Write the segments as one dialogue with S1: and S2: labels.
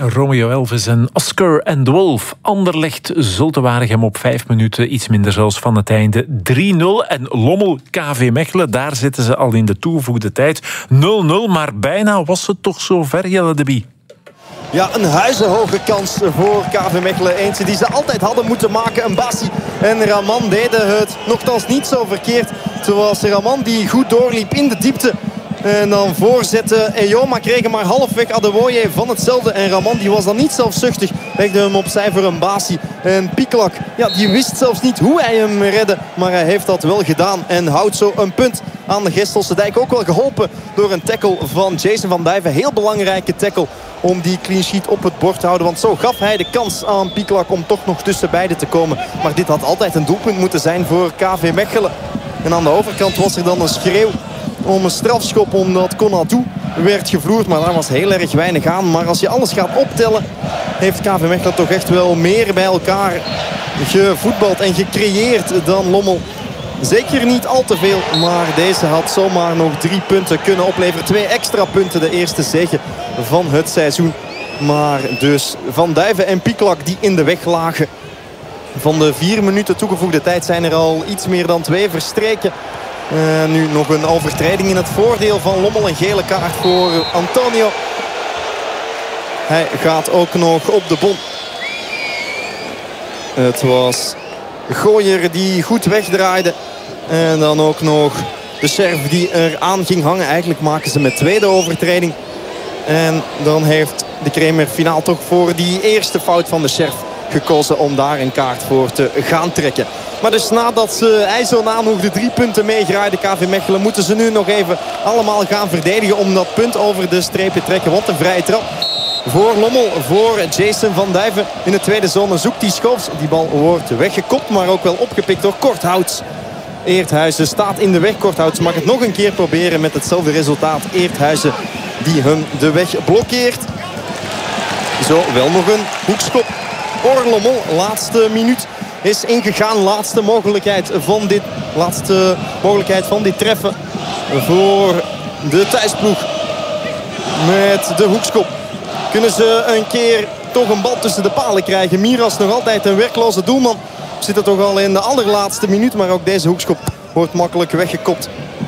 S1: Romeo Elvis en Oscar and the Wolf. Anderlecht Zulte Waregem op 5 minuten, iets minder zelfs van het einde. 3-0 en Lommel KV Mechelen, daar zitten ze al in de toegevoegde tijd. 0-0, maar bijna was het toch zo ver, Jelle de Bie.
S2: Ja, een huizenhoge kans voor KV Mechelen. Eentje die ze altijd hadden moeten maken. Een Bassi en Raman deden het nogthans niet zo verkeerd. Zoals Raman die goed doorliep in de diepte. En dan voorzette Eyoma, kreeg hem maar halfweg Adewoye van hetzelfde. En Raman die was dan niet zelfzuchtig. Legde hem opzij voor een Bassi. En Pieklak, ja, die wist zelfs niet hoe hij hem redde. Maar hij heeft dat wel gedaan. En houdt zo een punt aan de Gestelse Dijk. Ook wel geholpen door een tackle van Jason van Duiven. Heel belangrijke tackle om die clean sheet op het bord te houden. Want zo gaf hij de kans aan Pieklak om toch nog tussen beiden te komen. Maar dit had altijd een doelpunt moeten zijn voor KV Mechelen. En aan de overkant was er dan een schreeuw om een strafschop, omdat Konadu werd gevloerd. Maar daar was heel erg weinig aan. Maar als je alles gaat optellen, heeft KV Mechelen toch echt wel meer bij elkaar gevoetbald en gecreëerd dan Lommel. Zeker niet al te veel, maar deze had zomaar nog 3 punten kunnen opleveren. 2 extra punten, de eerste zege van het seizoen. Maar dus Van Duiven en Pieklak die in de weg lagen. Van de 4 minuten toegevoegde tijd zijn er al iets meer dan 2 verstreken. Nu nog een overtreding in het voordeel van Lommel. Een gele kaart voor Antonio. Hij gaat ook nog op de bon. Het was Gooier die goed wegdraaide. En dan ook nog de Scherf die er aan ging hangen. Eigenlijk maken ze met tweede overtreding. En dan heeft de Kremer finaal toch voor die eerste fout van de Scherf gekozen om daar een kaart voor te gaan trekken. Maar dus nadat ze IJsselna nog de 3 punten meegraaide, KV Mechelen, moeten ze nu nog even allemaal gaan verdedigen om dat punt over de streep te trekken. Want een vrije trap voor Lommel, voor Jason van Duiven. In de tweede zone zoekt hij Schoofs. Die bal wordt weggekopt, maar ook wel opgepikt door Korthouts. Eerthuizen staat in de weg. Korthouts mag het nog een keer proberen met hetzelfde resultaat. Eerthuizen die hem de weg blokkeert. Zo, wel nog een hoekschop. Lommel, laatste minuut is ingegaan. Laatste mogelijkheid van dit treffen voor de thuisploeg. Met de hoekschop kunnen ze een keer toch een bal tussen de palen krijgen. Miras nog altijd een werkloze doelman. We zitten toch al in de allerlaatste minuut. Maar ook deze hoekschop wordt makkelijk weggekopt.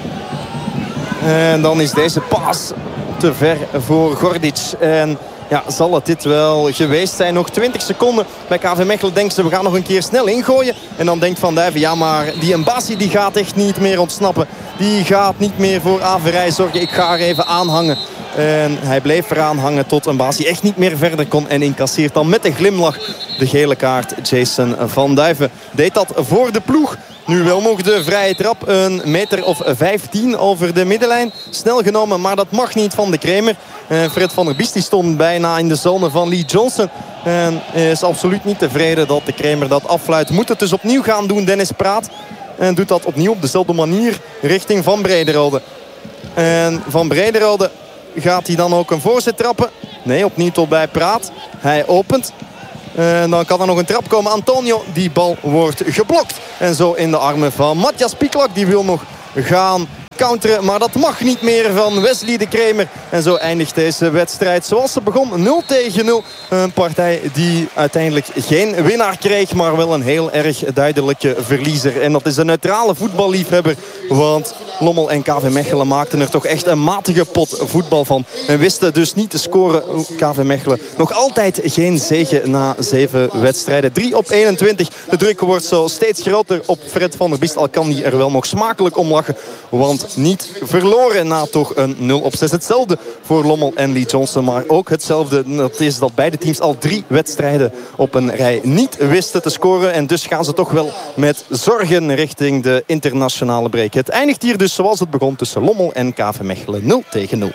S2: En dan is deze paas te ver voor Gordic. En ja, zal het dit wel geweest zijn. Nog 20 seconden bij KV Mechelen. Denken ze, we gaan nog een keer snel ingooien. En dan denkt Van Duiven, ja, maar die Mbassi die gaat echt niet meer ontsnappen. Die gaat niet meer voor averij zorgen. Ik ga er even aanhangen. En hij bleef eraan hangen tot Mbassi echt niet meer verder kon. En incasseert dan met een glimlach de gele kaart. Jason van Duiven deed dat voor de ploeg. Nu wel nog de vrije trap. Een meter of 15 over de middenlijn. Snel genomen, maar dat mag niet van de Kremer. Fred van der Biest die stond bijna in de zone van Lee Johnson. En is absoluut niet tevreden dat de Kremer dat affluit. Moet het dus opnieuw gaan doen, Dennis Praat. En doet dat opnieuw op dezelfde manier richting Van Brederode. En Van Brederode gaat hij dan ook een voorzet trappen? Nee, opnieuw tot bij Praat. Hij opent. En dan kan er nog een trap komen. Antonio, die bal wordt geblokt. En zo in de armen van Matthias Pieklak. Die wil nog gaan counteren, maar dat mag niet meer van Wesley de Kremer. En zo eindigt deze wedstrijd zoals ze begon. 0-0. Een partij die uiteindelijk geen winnaar kreeg, maar wel een heel erg duidelijke verliezer. En dat is een neutrale voetballiefhebber. Want Lommel en KV Mechelen maakten er toch echt een matige pot voetbal van. En wisten dus niet te scoren. KV Mechelen nog altijd geen zege na 7 wedstrijden. 3-21. De druk wordt zo steeds groter op Fred van der Biest. Al kan hij er wel nog smakelijk om lachen. Want niet verloren na toch een 0-6. Hetzelfde voor Lommel en Lee Johnson. Maar ook hetzelfde, dat is dat beide teams al 3 wedstrijden op een rij niet wisten te scoren. En dus gaan ze toch wel met zorgen richting de internationale break. Het eindigt hier dus zoals het begon tussen Lommel en KV Mechelen 0-0.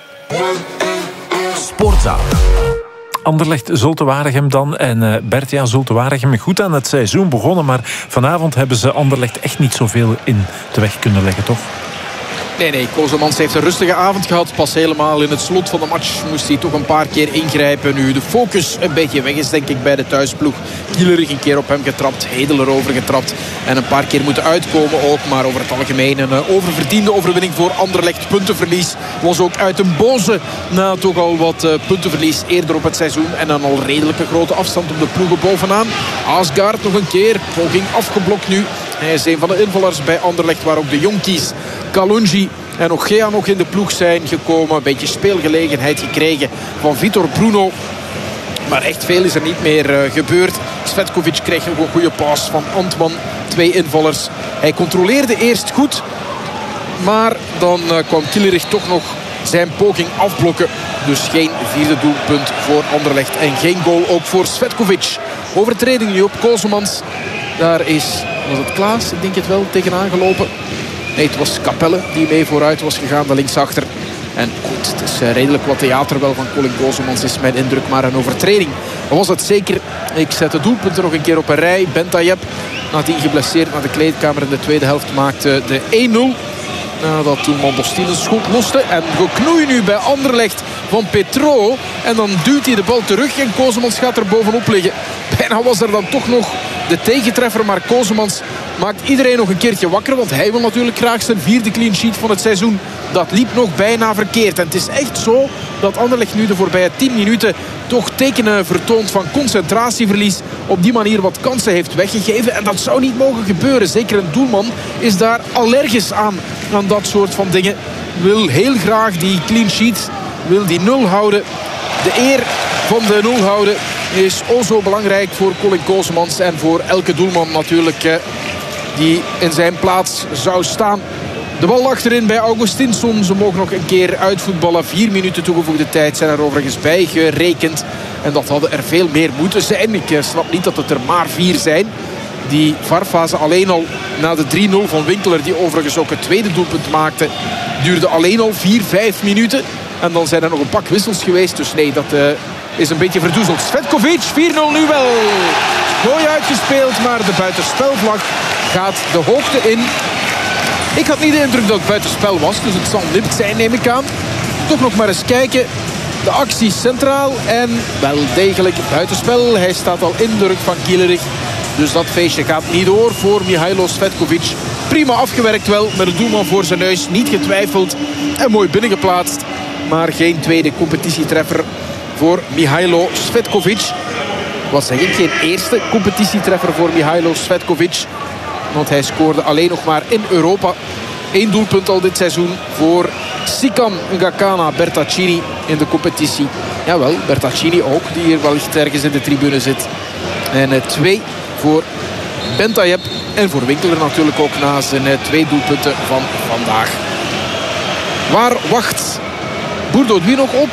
S1: Sportzaal. Anderlecht Zulte Waregem dan. En Bert, ja, Zulte Waregem goed aan het seizoen begonnen. Maar vanavond hebben ze Anderlecht echt niet zoveel in de weg kunnen leggen, toch?
S3: Nee, Kozelmans heeft een rustige avond gehad. Pas helemaal in het slot van de match moest hij toch een paar keer ingrijpen. Nu de focus een beetje weg is, denk ik, bij de thuisploeg. Kielerich een keer op hem getrapt, Hedel erover getrapt. En een paar keer moeten uitkomen ook. Maar over het algemeen een oververdiende overwinning voor Anderlecht. Puntenverlies was ook uit een boze na toch al wat puntenverlies eerder op het seizoen. En een al redelijke grote afstand op de ploegen bovenaan. Aasgaard nog een keer, poging afgeblokt nu. Hij is een van de invallers bij Anderlecht, waar ook de jonkies Kalonji en Ogea nog in de ploeg zijn gekomen. Een beetje speelgelegenheid gekregen van Vitor Bruno. Maar echt veel is er niet meer gebeurd. Svetkovic kreeg nog een goede paas van Antman. 2 invallers. Hij controleerde eerst goed. Maar dan kwam Kielerich toch nog zijn poging afblokken. Dus geen 4e doelpunt voor Anderlecht. En geen goal ook voor Svetkovic. Overtreding nu op Kozelmans. Daar was het Klaas, ik denk het wel, tegenaan gelopen. Nee, het was Capelle die mee vooruit was gegaan, de linksachter. En goed, het is redelijk wat theater wel van Colin Kozelmans, is mijn indruk, maar een overtreding. Dat was het zeker. Ik zet de doelpunten nog een keer op een rij. Bentayeb, nadien geblesseerd naar de kleedkamer in de tweede helft, maakte de 1-0. Nadat toen Mandostine een schot loste. En geknoei nu bij Anderlecht van Petro. En dan duwt hij de bal terug en Kozelmans gaat er bovenop liggen. Bijna was er dan toch nog de tegentreffer. Maar Kozelmans maakt iedereen nog een keertje wakker. Want hij wil natuurlijk graag zijn 4e clean sheet van het seizoen. Dat liep nog bijna verkeerd. En het is echt zo dat Anderlecht nu de voorbije 10 minuten toch tekenen vertoont van concentratieverlies. Op die manier wat kansen heeft weggegeven. En dat zou niet mogen gebeuren. Zeker een doelman is daar allergisch aan dat soort van dingen. Wil heel graag die clean sheet, wil die 0 houden. De eer van de 0 houden is zo belangrijk voor Colin Kozelmans en voor elke doelman natuurlijk die in zijn plaats zou staan. De bal achterin bij Augustinsson. Ze mogen nog een keer uitvoetballen. 4 minuten toegevoegde tijd zijn er overigens bij gerekend. En dat hadden er veel meer moeten zijn. Ik snap niet dat het er maar 4 zijn. Die VAR-fase alleen al na de 3-0 van Winkler, die overigens ook het tweede doelpunt maakte, duurde alleen al 4-5 minuten. En dan zijn er nog een pak wissels geweest. Dus nee, dat is een beetje verdoezeld. Svetkovic, 4-0 nu wel. Mooi uitgespeeld, maar de buitenspelvlag gaat de hoogte in. Ik had niet de indruk dat het buitenspel was, dus het zal nipt zijn, neem ik aan. Toch nog maar eens kijken. De actie centraal en wel degelijk buitenspel. Hij staat al in de rug van Kielerich. Dus dat feestje gaat niet door voor Mihailo Svetkovic. Prima afgewerkt wel, met de doelman voor zijn neus. Niet getwijfeld en mooi binnengeplaatst. Maar geen tweede competitietreffer voor Mihailo Svetkovic. Wat zeg ik, geen eerste competitietreffer voor Mihailo Svetkovic. Want hij scoorde alleen nog maar in Europa. 1 doelpunt al dit seizoen voor Sikam Ngakana Bertaccini in de competitie. Jawel, Bertaccini ook, die hier wellicht ergens in de tribune zit. En 2 voor Bentayeb en voor Winkler natuurlijk ook na zijn 2 doelpunten van vandaag. Waar wacht Bourdouin nog op?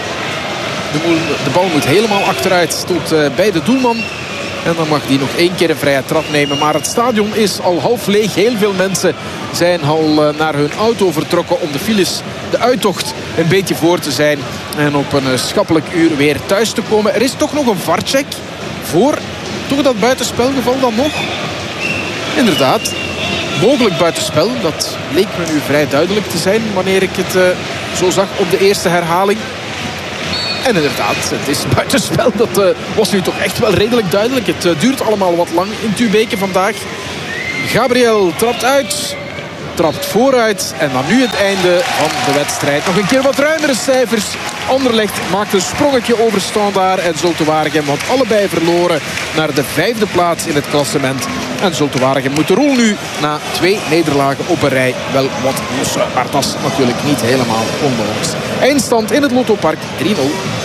S3: De bal moet helemaal achteruit tot bij de doelman. En dan mag die nog 1 keer een vrije trap nemen. Maar het stadion is al half leeg. Heel veel mensen zijn al naar hun auto vertrokken om de files, de uittocht, een beetje voor te zijn. En op een schappelijk uur weer thuis te komen. Er is toch nog een VAR-check voor toch dat buitenspelgeval dan nog. Inderdaad, mogelijk buitenspel. Dat leek me nu vrij duidelijk te zijn wanneer ik het zo zag op de eerste herhaling. En inderdaad, het is buitenspel. Dat was nu toch echt wel redelijk duidelijk. Het duurt allemaal wat lang in Tubeke vandaag. Gabriel trapt uit. Trapt vooruit. En dan nu het einde van de wedstrijd. Nog een keer wat ruimere cijfers. Anderlecht maakt een sprongetje over Standaard en Zulte Waregem. Want allebei verloren naar de 5e plaats in het klassement. En Zulte Waregem moet de rol nu na 2 nederlagen op een rij wel wat lossen. Maar dat is natuurlijk niet helemaal onlogisch. Eindstand in het Lottopark 3-0.